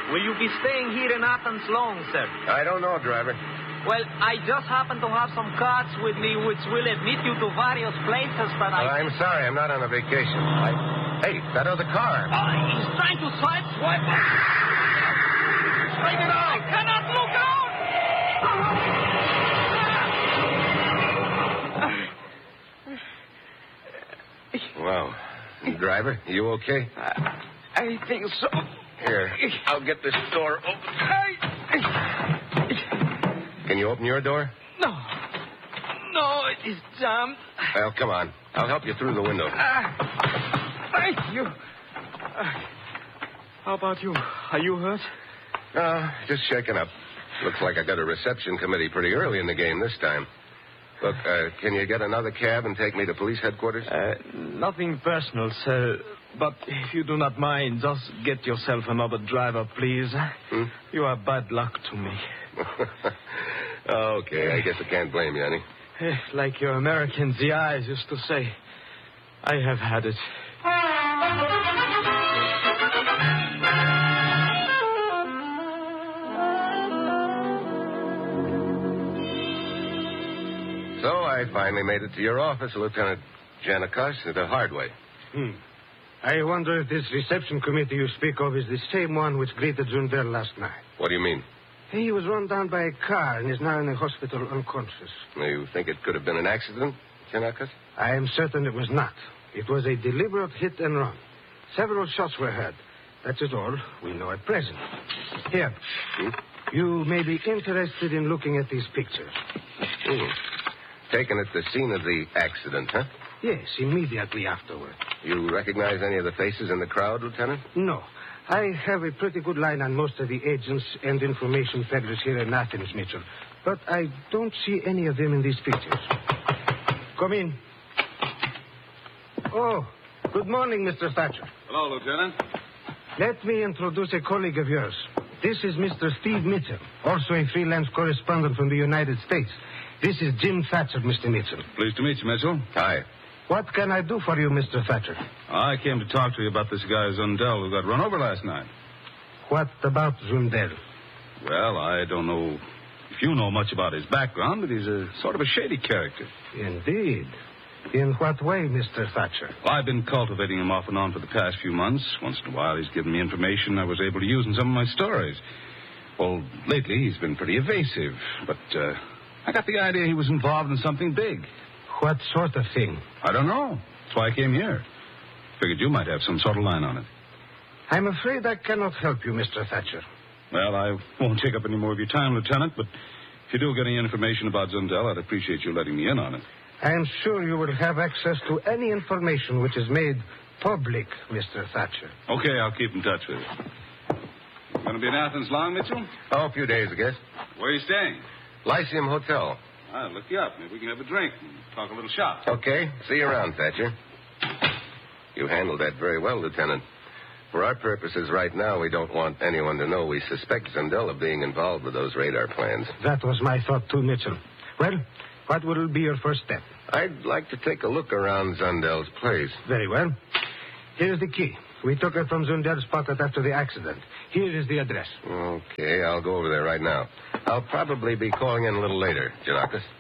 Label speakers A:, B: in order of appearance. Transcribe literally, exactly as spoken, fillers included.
A: Will you be staying here in Athens long, sir?
B: I don't know, driver.
A: Well, I just happen to have some cards with me which will admit you to various places that I...
B: Well, I'm sorry. I'm not on a vacation. I... Hey, that other car.
A: Uh, he's trying to sideswipe.
B: Straighten it out.
A: I cannot look out.
B: Wow. Driver, you okay?
A: Uh, I think so.
B: Here, I'll get this door open. Can you open your door?
A: No. No, it is jammed.
B: Well, come on. I'll help you through the window.
A: Uh, thank you. Uh, how about you? Are you hurt?
B: Uh, just shaken up. Looks like I got a reception committee pretty early in the game this time. Look, uh, can you get another cab and take me to police headquarters?
A: Uh, nothing personal, sir. But if you do not mind, just get yourself another driver, please.
B: Hmm?
A: You are bad luck to me.
B: Okay, I guess I can't blame you, honey.
A: Like your American Z Is used to say, I have had it.
B: So I finally made it to your office, Lieutenant Janikos, the hard way.
C: Hmm. I wonder if this reception committee you speak of is the same one which greeted Zundel last night.
B: What do you mean?
C: He was run down by a car and is now in the hospital unconscious.
B: You think it could have been an accident, Janikos?
C: I am certain it was not. It was a deliberate hit and run. Several shots were heard. That is all we know at present. Here.
B: Hmm?
C: You may be interested in looking at these pictures.
B: Hmm. Taken at the scene of the accident, huh?
C: Yes, immediately afterward.
B: You recognize any of the faces in the crowd, Lieutenant?
C: No. I have a pretty good line on most of the agents and information peddlers here in Athens, Mitchell. But I don't see any of them in these pictures. Come in. Oh, good morning, Mister Thatcher.
D: Hello, Lieutenant.
C: Let me introduce a colleague of yours. This is Mister Steve Mitchell, also a freelance correspondent from the United States. This is Jim Thatcher, Mister Mitchell.
D: Pleased to meet you, Mitchell.
B: Hi.
C: What can I do for you, Mister Thatcher?
D: I came to talk to you about this guy Zundel who got run over last night.
C: What about Zundel?
D: Well, I don't know if you know much about his background, but he's a sort of a shady character.
C: Indeed. In what way, Mister Thatcher?
D: Well, I've been cultivating him off and on for the past few months. Once in a while, he's given me information I was able to use in some of my stories. Well, lately, he's been pretty evasive, but uh, I got the idea he was involved in something big.
C: What sort of thing?
D: I don't know. That's why I came here. Figured you might have some sort of line on it.
C: I'm afraid I cannot help you, Mister Thatcher.
D: Well, I won't take up any more of your time, Lieutenant, but if you do get any information about Zundel, I'd appreciate you letting me in on it.
C: I am sure you will have access to any information which is made public, Mister Thatcher.
D: Okay, I'll keep in touch with you. You going to be in Athens long, Mitchell?
B: Oh, a few days, I guess.
D: Where are you staying?
B: Lyceum Hotel.
D: I'll look you up. Maybe we can have a drink and talk a little shop.
B: Okay. See you around, Thatcher. You handled that very well, Lieutenant. For our purposes right now, we don't want anyone to know we suspect Zundel of being involved with those radar plans.
C: That was my thought, too, Mitchell. Well, what will be your first step?
B: I'd like to take a look around Zundel's place.
C: Very well. Here's the key. We took it from Zundel's pocket after the accident. Here is the address.
B: Okay, I'll go over there right now. I'll probably be calling in a little later, Janakis.